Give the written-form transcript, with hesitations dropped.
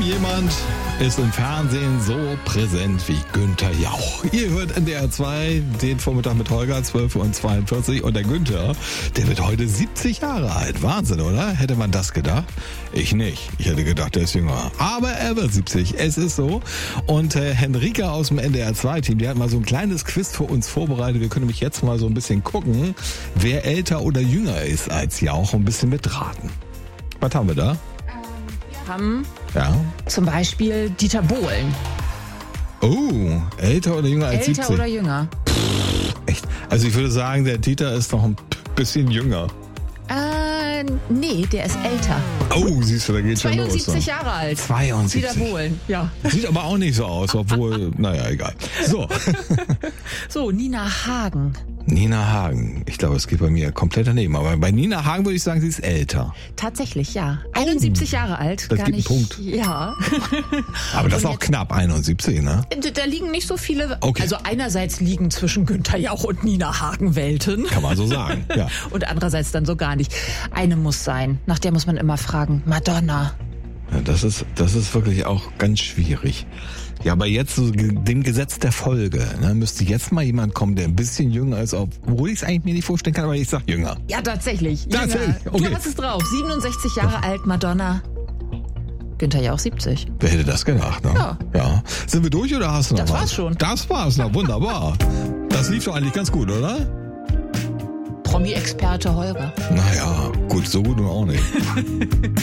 Niemand ist im Fernsehen so präsent wie Günther Jauch. Ihr hört NDR 2 den Vormittag mit Holger, 12:42 Uhr. Und der Günther, der wird heute 70 Jahre alt. Wahnsinn, oder? Hätte man das gedacht? Ich nicht. Ich hätte gedacht, der ist jünger. Aber er wird 70. Es ist so. Und Henrike aus dem NDR 2 Team, die hat mal so ein kleines Quiz für uns vorbereitet. Wir können nämlich jetzt mal so ein bisschen gucken, wer älter oder jünger ist als Jauch und ein bisschen mitraten. Was haben wir da? Haben Ja. zum Beispiel Dieter Bohlen. Oh, älter oder jünger als 70? Älter oder jünger? Echt? Also ich würde sagen, der Dieter ist noch ein bisschen jünger. Nee, der ist älter. Oh, siehst du, da geht schon los. 72 Jahre alt. 72. Dieter Bohlen, ja. Sieht aber auch nicht so aus, obwohl, naja, egal. So. So, Nina Hagen. Nina Hagen. Ich glaube, es geht bei mir komplett daneben. Aber bei Nina Hagen würde ich sagen, sie ist älter. Tatsächlich, ja. 71 Jahre alt. Das gar gibt nicht, einen Punkt. Ja. Aber das ist auch knapp 71, ne? Da liegen nicht so viele. Okay. Also einerseits liegen zwischen Günther Jauch und Nina Hagen Welten. Kann man so sagen, ja. Und andererseits dann so gar nicht. Eine muss sein. Nach der muss man immer fragen. Madonna. Ja, das ist wirklich auch ganz schwierig. Ja, aber jetzt so dem Gesetz der Folge, ne, müsste jetzt mal jemand kommen, der ein bisschen jünger ist, obwohl ich es eigentlich mir nicht vorstellen kann, aber ich sag jünger. Ja, tatsächlich. Tatsächlich, okay. Du hast es drauf. 67 Jahre alt, Madonna. Günther Jauch 70. Wer hätte das gedacht, ne? Ja. Sind wir durch oder hast du noch was? Das war's schon. Das war's noch, wunderbar. Das lief doch eigentlich ganz gut, oder? Promi-Experte Holger. Naja, gut, so gut und auch nicht.